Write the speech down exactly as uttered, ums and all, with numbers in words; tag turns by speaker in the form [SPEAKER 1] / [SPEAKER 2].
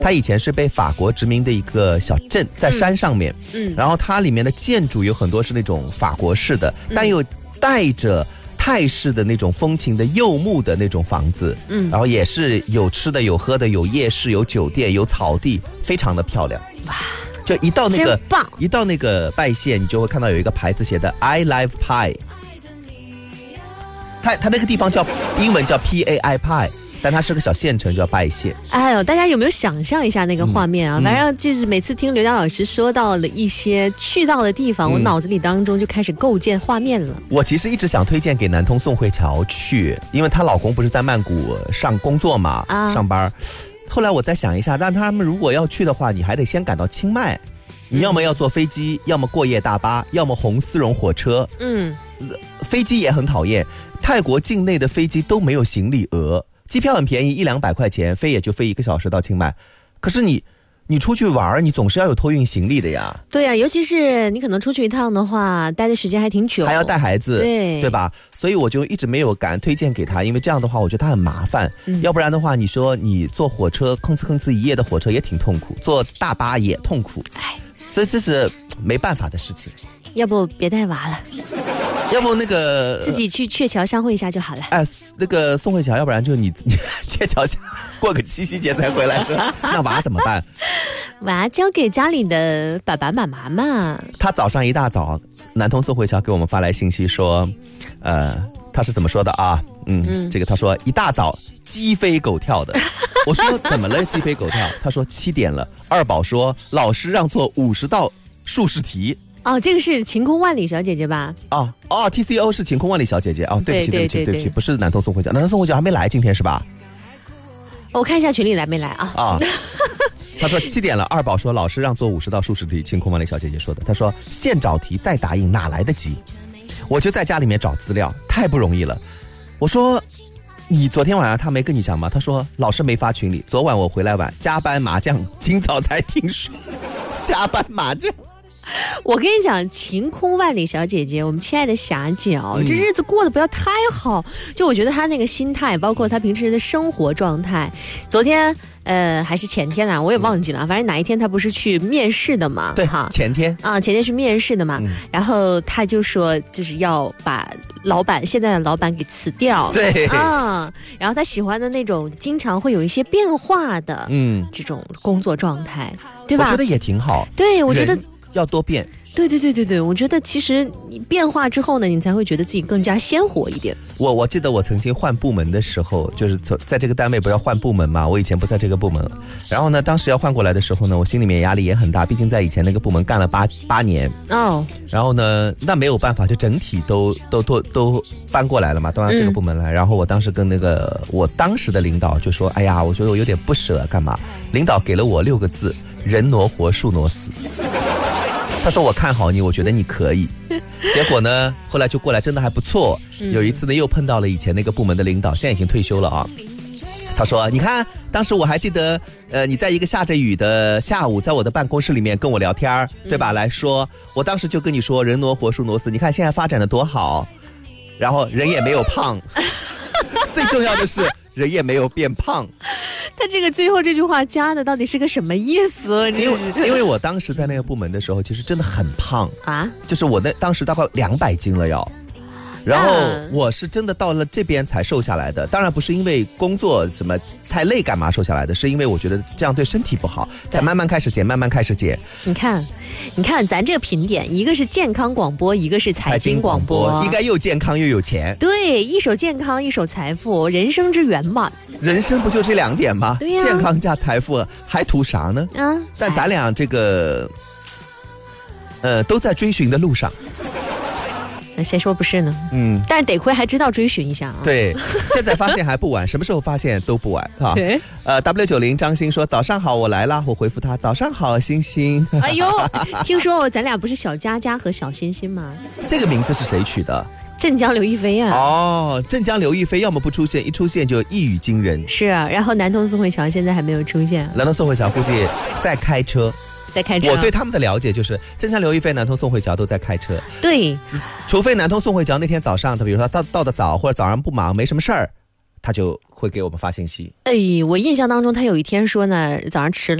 [SPEAKER 1] 它以前是被法国殖民的一个小镇，在山上面，嗯，然后它里面的建筑有很多是那种法国式的，嗯、但又带着泰式的那种风情的柚木的那种房子，嗯，然后也是有吃的有喝的，有夜市有酒店有草地，非常的漂亮。哇！就一到那个一到那个拜县，你就会看到有一个牌子写的 I love pie， 它它那个地方叫英文叫 P A I pie。但它是个小县城，叫拜县。
[SPEAKER 2] 哎呦，大家有没有想象一下那个画面啊？嗯、反正就是每次听刘佳老师说到了一些去到的地方，嗯、我脑子里当中就开始构建画面了。
[SPEAKER 1] 我其实一直想推荐给南通宋慧乔去，因为她老公不是在曼谷上工作嘛，啊、上班。后来我再想一下，让他们如果要去的话，你还得先赶到清迈，你要么要坐飞机，嗯、要么过夜大巴，要么红丝绒火车。嗯，飞机也很讨厌，泰国境内的飞机都没有行李额。机票很便宜，一两百块钱，飞也就飞一个小时到清迈。可是你，你出去玩，你总是要有托运行李的呀。
[SPEAKER 2] 对呀、啊，尤其是你可能出去一趟的话，待的时间还挺久，
[SPEAKER 1] 还要带孩子，
[SPEAKER 2] 对
[SPEAKER 1] 对吧？所以我就一直没有敢推荐给他，因为这样的话，我觉得他很麻烦。嗯、要不然的话，你说你坐火车吭哧吭哧一夜的火车也挺痛苦，坐大巴也痛苦。哎，所以这是没办法的事情。
[SPEAKER 2] 要不别带娃了。
[SPEAKER 1] 要不那个
[SPEAKER 2] 自己去鹊桥相会一下就好了。
[SPEAKER 1] 哎，那个宋慧乔，要不然就你你鹊桥下过个七夕节才回来，是那娃怎么办？
[SPEAKER 2] 娃交给家里的爸爸妈妈嘛。
[SPEAKER 1] 他早上一大早，南通宋慧乔给我们发来信息说，呃，他是怎么说的啊？嗯，嗯这个他说一大早鸡飞狗跳的。我说怎么了？鸡飞狗跳？他说七点了。二宝说老师让做五十道竖式题。
[SPEAKER 2] 哦，这个是晴空万里小姐姐吧？
[SPEAKER 1] 哦哦 ，T C O 是晴空万里小姐姐哦，对不起对不起对不起，不是南通宋慧乔，南通宋慧乔还没来，今天是吧？
[SPEAKER 2] 我看一下群里来没来啊？啊，
[SPEAKER 1] 他说七点了，二宝说老师让做五十道竖式题，晴空万里小姐姐说的，他说现找题再打印哪来得及？我就在家里面找资料，太不容易了。我说你昨天晚上他没跟你讲吗？他说老师没发群里，昨晚我回来晚，加班麻将，今早才听说，加班麻将。
[SPEAKER 2] 我跟你讲，晴空万里小姐姐，我们亲爱的霞姐哦，嗯、这日子过得不要太好。就我觉得她那个心态，包括她平时的生活状态，昨天呃还是前天啦，我也忘记了，反正哪一天她不是去面试的嘛？
[SPEAKER 1] 对哈，前天
[SPEAKER 2] 啊，前天去面试的嘛。嗯、然后她就说，就是要把老板现在的老板给辞掉。
[SPEAKER 1] 对
[SPEAKER 2] 啊，然后她喜欢的那种经常会有一些变化的，嗯，这种工作状态，对吧？
[SPEAKER 1] 我觉得也挺好。
[SPEAKER 2] 对，我觉得。
[SPEAKER 1] 要多变，
[SPEAKER 2] 对对对对对，我觉得其实你变化之后呢，你才会觉得自己更加鲜活一点。
[SPEAKER 1] 我我记得我曾经换部门的时候，就是在这个单位不是要换部门嘛，我以前不在这个部门，然后呢，当时要换过来的时候呢，我心里面压力也很大，毕竟在以前那个部门干了八八年哦，然后呢，那没有办法，就整体都都都都搬过来了嘛，都到这个部门来。嗯、然后我当时跟那个我当时的领导就说：“哎呀，我觉得我有点不舍，干嘛？”领导给了我六个字：人挪活，树挪死。他说我看好你，我觉得你可以。结果呢，后来就过来，真的还不错。有一次呢，又碰到了以前那个部门的领导，现在已经退休了啊。他说：“你看，当时我还记得，呃，你在一个下着雨的下午，在我的办公室里面跟我聊天，对吧？来说，我当时就跟你说，人挪活，树挪死。你看现在发展的多好，然后人也没有胖，最重要的是人也没有变胖。”
[SPEAKER 2] 他这个最后这句话加的到底是个什么意思？
[SPEAKER 1] 因为因为我当时在那个部门的时候，其实真的很胖啊，就是我那当时大概两百斤了要。然后我是真的到了这边才瘦下来的，当然不是因为工作什么太累干嘛瘦下来的，是因为我觉得这样对身体不好，才慢慢开始减，慢慢开始减。
[SPEAKER 2] 你看，你看咱这个评点，一个是健康广播，一个是财经广播，
[SPEAKER 1] 应该又健康又有钱。
[SPEAKER 2] 对，一手健康，一手财富，人生之圆满。
[SPEAKER 1] 人生不就这两点吗？
[SPEAKER 2] 对呀、啊，
[SPEAKER 1] 健康加财富，还图啥呢？啊，但咱俩这个，呃，都在追寻的路上。
[SPEAKER 2] 谁说不是呢？嗯，但是得亏还知道追寻一下啊。
[SPEAKER 1] 对，现在发现还不晚，什么时候发现都不晚啊。对，呃 ，W 九零张欣说早上好，我来啦。我回复他早上好，星星。
[SPEAKER 2] 哎呦，听说咱俩不是小佳佳和小星星吗？
[SPEAKER 1] 这个名字是谁取的？
[SPEAKER 2] 镇江刘亦菲啊。
[SPEAKER 1] 哦，镇江刘亦菲要么不出现，一出现就一语惊人。
[SPEAKER 2] 是啊，然后南通宋慧乔现在还没有出现。
[SPEAKER 1] 南通宋慧乔估计在开车。
[SPEAKER 2] 在开车，
[SPEAKER 1] 我对他们的了解就是，镇江刘亦菲、南通宋慧乔都在开车。
[SPEAKER 2] 对，
[SPEAKER 1] 除非南通宋慧乔那天早上，他比如说他到到的早，或者早上不忙，没什么事儿，他就会给我们发信息。
[SPEAKER 2] 哎，我印象当中他有一天说呢，早上迟